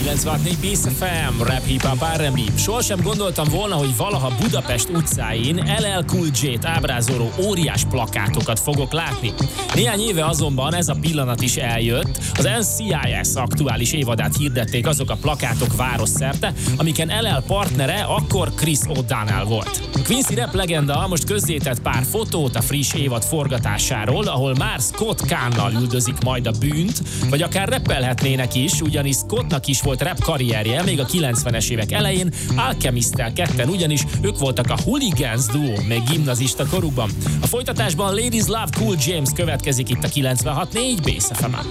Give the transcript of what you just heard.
96.4 Bass FM, rap, hip-hop, R&B. Sohasem gondoltam volna, hogy valaha Budapest utcáin LL Cool J-t ábrázoló óriás plakátokat fogok látni. Néhány éve azonban ez a pillanat is eljött. Az NCIS aktuális évadát hirdették azok a plakátok városszerte, amiken LL partnere akkor Chris O'Donnell volt. Quincy rap legenda most közzétett pár fotót a friss évad forgatásáról, ahol már Scott Kahnnal üldözik majd a bűnt, vagy akár rappelhetnének is, ugyanis Scottnak is volt rap karrierje még a 90-es évek elején, Alchemisttel ketten ugyanis ők voltak a Hooligans duo még gimnazista korukban. A folytatásban Ladies Love Cool James következik itt a 96.4 Bass FM-en.